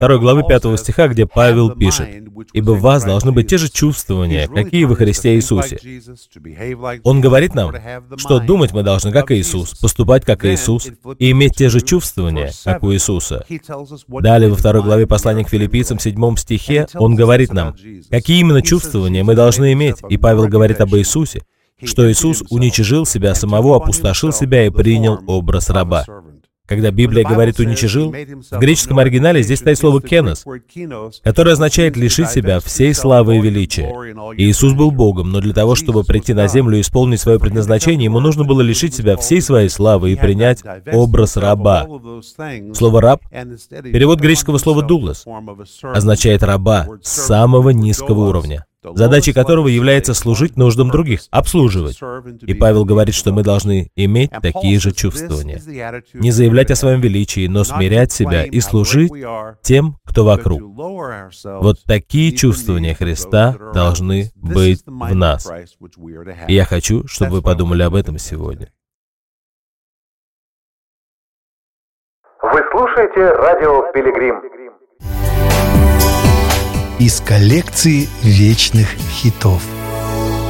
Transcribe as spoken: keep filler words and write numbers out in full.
второй главы пятого стиха, где Павел пишет: «Ибо в вас должны быть те же чувствования, какие во Христе Иисусе». Он говорит нам, что думать мы должны, как Иисус, поступать, как Иисус, и иметь те же чувствования, как у Иисуса. Далее, во второй главе послания к Филиппийцам, седьмом стихе, он говорит нам, какие именно чувствования мы должны иметь, и Павел говорит об Иисусе, что Иисус уничижил себя самого, опустошил себя и принял образ раба. Когда Библия говорит «уничижил», в греческом оригинале здесь стоит слово «кенос», которое означает «лишить себя всей славы и величия». Иисус был Богом, но для того, чтобы прийти на землю и исполнить свое предназначение, Ему нужно было лишить себя всей своей славы и принять образ раба. Слово «раб», перевод греческого слова «дулос», означает раба самого низкого уровня, задачей которого является служить нуждам других, обслуживать. И Павел говорит, что мы должны иметь такие же чувствования. Не заявлять о своем величии, но смирять себя и служить тем, кто вокруг. Вот такие чувствования Христа должны быть в нас. И я хочу, чтобы вы подумали об этом сегодня. Вы слушаете радио «Пилигрим». Из коллекции вечных хитов.